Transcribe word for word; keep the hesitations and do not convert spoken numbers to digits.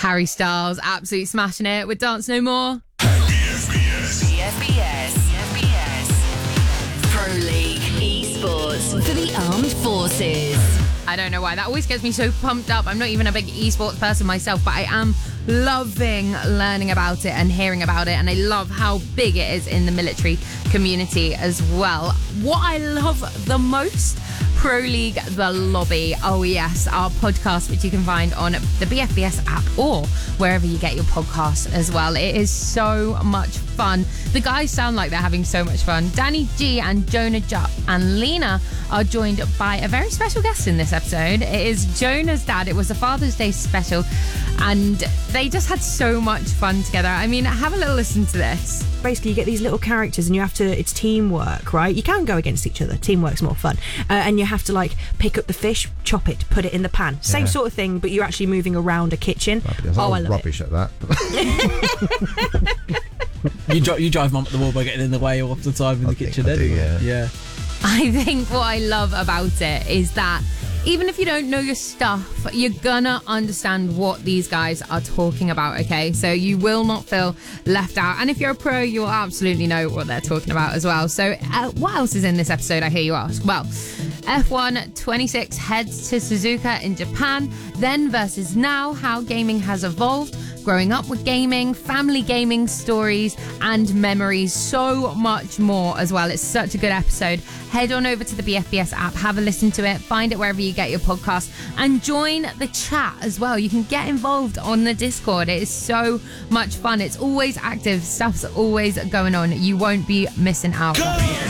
Harry Styles, absolutely smashing it with Dance No More. B F B S. B F B S. B F B S. Pro League Esports for the Armed Forces. I don't know why. That always gets me so pumped up. I'm not even a big esports person myself, but I am loving learning about it and hearing about it. And I love how big it is in the military community as well. What I love the most, Pro League The Lobby. Oh yes, our podcast, which you can find on the B F B S app or wherever you get your podcasts as well. It is so much fun. The guys sound like they're having so much fun. Danny G and Jonah Jupp and Lena are joined by a very special guest in this episode. It is Jonah's dad. It was a Father's Day special and they just had so much fun together. I mean, have a little listen to this. Basically, you get these little characters and you have to, it's teamwork, right? You can go against each other. Teamwork's more fun. Uh, and you have to like pick up the fish, chop it, put it in the pan. Same Yeah. sort of thing, but you're actually moving around a kitchen. Rubbish. Oh, I'm I love rubbish it. at that. You, dri- you drive mum up the wall by getting in the way all of the time in I the think kitchen I do, anyway. yeah. yeah. I think what I love about it is that even if you don't know your stuff, you're gonna understand what these guys are talking about, okay? So you will not feel left out. And if you're a pro, you'll absolutely know what they're talking about as well. So uh, what else is in this episode, I hear you ask? Well, F one twenty-six heads to Suzuka in Japan, then versus now, how gaming has evolved, growing up with gaming, family gaming stories and memories, so much more as well. It's such a good episode. Head on over to the B F B S app, have a listen to it, find it wherever you get your podcast and join the chat as well. You can get involved on the Discord. It is so much fun. It's always active. Stuff's always going on. You won't be missing out.